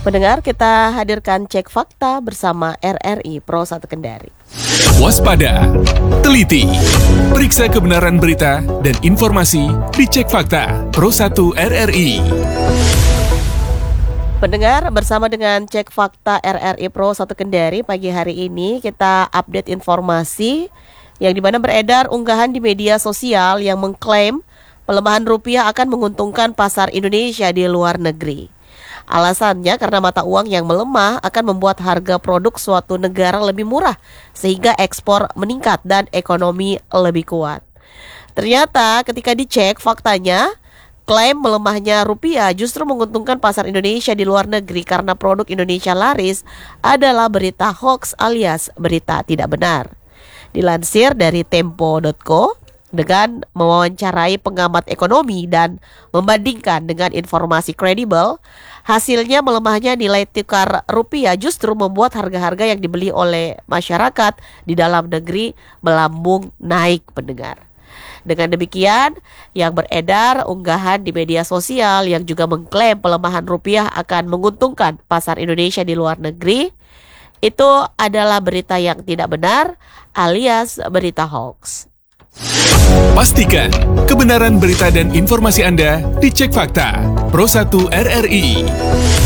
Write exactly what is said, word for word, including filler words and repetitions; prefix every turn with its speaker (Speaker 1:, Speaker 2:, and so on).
Speaker 1: Pendengar, kita hadirkan Cek Fakta bersama R R I Pro satu Kendari.
Speaker 2: Waspada, teliti, periksa kebenaran berita dan informasi di Cek Fakta Pro satu R R I.
Speaker 1: Pendengar, bersama dengan Cek Fakta R R I Pro satu Kendari, pagi hari ini kita update informasi yang dimana beredar unggahan di media sosial yang mengklaim pelemahan rupiah akan menguntungkan pasar Indonesia di luar negeri. Alasannya karena mata uang yang melemah akan membuat harga produk suatu negara lebih murah sehingga ekspor meningkat dan ekonomi lebih kuat. Ternyata ketika dicek faktanya, klaim melemahnya rupiah justru menguntungkan pasar Indonesia di luar negeri karena produk Indonesia laris adalah berita hoax alias berita tidak benar. Dilansir dari tempo dot co, dengan mewawancarai pengamat ekonomi dan membandingkan dengan informasi kredibel, hasilnya melemahnya nilai tukar rupiah justru membuat harga-harga yang dibeli oleh masyarakat di dalam negeri melambung naik, pendengar. Dengan demikian, yang beredar unggahan di media sosial yang juga mengklaim pelemahan rupiah akan menguntungkan pasar Indonesia di luar negeri, itu adalah berita yang tidak benar alias berita hoax.
Speaker 2: Pastikan kebenaran berita dan informasi Anda di Cek Fakta Pro satu R R I.